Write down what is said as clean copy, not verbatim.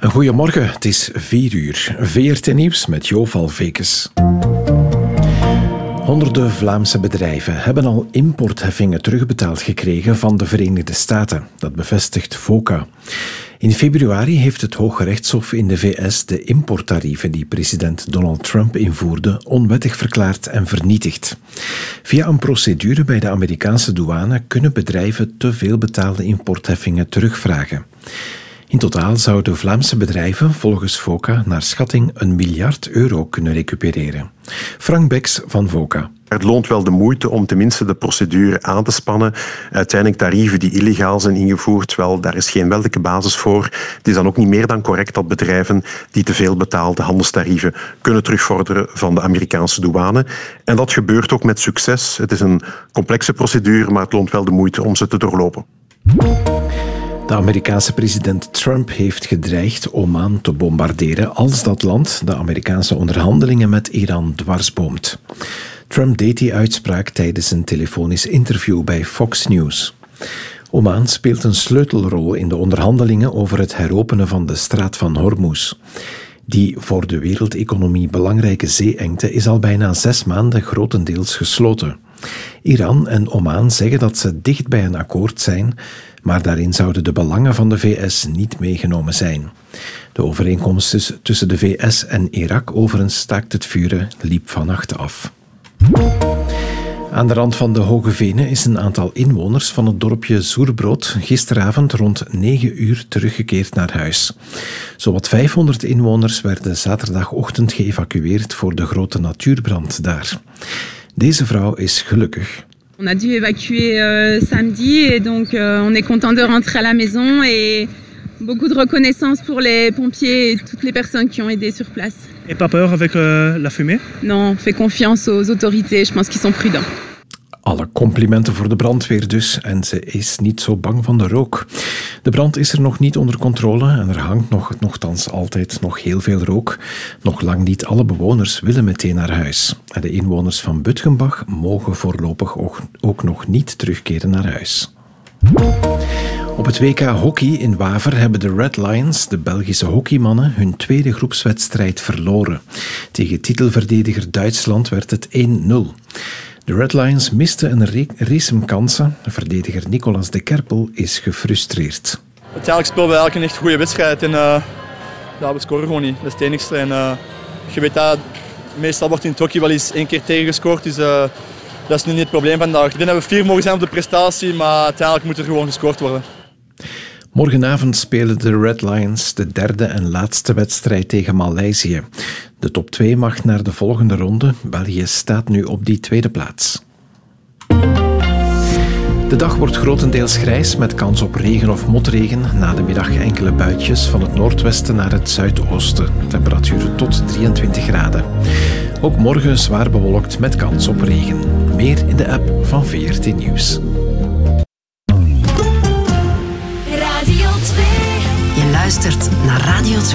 Een goeiemorgen, het is 4:00. VRT Nieuws met Jo Valvekes. Honderden Vlaamse bedrijven hebben al importheffingen terugbetaald gekregen van de Verenigde Staten. Dat bevestigt VOCA. In februari heeft het Hooggerechtshof in de VS de importtarieven die president Donald Trump invoerde onwettig verklaard en vernietigd. Via een procedure bij de Amerikaanse douane kunnen bedrijven te veel betaalde importheffingen terugvragen. In totaal zouden Vlaamse bedrijven volgens VOCA naar schatting €1 miljard kunnen recupereren. Frank Beks van VOCA. Het loont wel de moeite om tenminste de procedure aan te spannen. Uiteindelijk tarieven die illegaal zijn ingevoerd, wel, daar is geen wettelijke basis voor. Het is dan ook niet meer dan correct dat bedrijven die te veel betaalde handelstarieven kunnen terugvorderen van de Amerikaanse douane. En dat gebeurt ook met succes. Het is een complexe procedure, maar het loont wel de moeite om ze te doorlopen. De Amerikaanse president Trump heeft gedreigd Oman te bombarderen als dat land de Amerikaanse onderhandelingen met Iran dwarsboomt. Trump deed die uitspraak tijdens een telefonisch interview bij Fox News. Oman speelt een sleutelrol in de onderhandelingen over het heropenen van de straat van Hormuz. Die voor de wereldeconomie belangrijke zeeengte is al bijna 6 maanden grotendeels gesloten. Iran en Oman zeggen dat ze dicht bij een akkoord zijn, maar daarin zouden de belangen van de VS niet meegenomen zijn. De overeenkomst tussen de VS en Irak over een staakt het vuren liep vannacht af. Aan de rand van de Hoge Venen is een aantal inwoners van het dorpje Zoerbrood gisteravond rond 9:00 teruggekeerd naar huis. Zowat 500 inwoners werden zaterdagochtend geëvacueerd voor de grote natuurbrand daar. Deze vrouw is gelukkig. On a dû évacuer samedi et donc on est content de rentrer à la maison et beaucoup de reconnaissance pour les pompiers et toutes les personnes qui ont aidé sur place. Et pas peur avec la fumée? Non, on fait confiance aux autorités, je pense qu'ils sont prudents. Alle complimenten voor de brandweer dus, en ze is niet zo bang van de rook. De brand is er nog niet onder controle en er hangt nogthans altijd nog heel veel rook. Nog lang niet alle bewoners willen meteen naar huis. En de inwoners van Butgenbach mogen voorlopig ook nog niet terugkeren naar huis. Op het WK Hockey in Waver hebben de Red Lions, de Belgische hockeymannen, hun tweede groepswedstrijd verloren. Tegen titelverdediger Duitsland werd het 1-0. De Red Lions misten een race kansen. Verdediger Nicolas de Kerpel is gefrustreerd. Uiteindelijk spelen we eigenlijk een echt goede wedstrijd en we scoren gewoon niet. Dat is het enigste. En, je weet dat meestal wordt in het hockey wel eens 1 keer tegengescoord, dus dat is nu niet het probleem vandaag. Ik denk dat we 4 mogen zijn op de prestatie, maar uiteindelijk moet er gewoon gescoord worden. Morgenavond spelen de Red Lions de derde en laatste wedstrijd tegen Maleisië. De top 2 mag naar de volgende ronde. België staat nu op die tweede plaats. De dag wordt grotendeels grijs met kans op regen of motregen. Na de middag enkele buitjes van het noordwesten naar het zuidoosten. Temperaturen tot 23 graden. Ook morgen zwaar bewolkt met kans op regen. Meer in de app van VRT Nieuws. Je luistert naar Radio 2.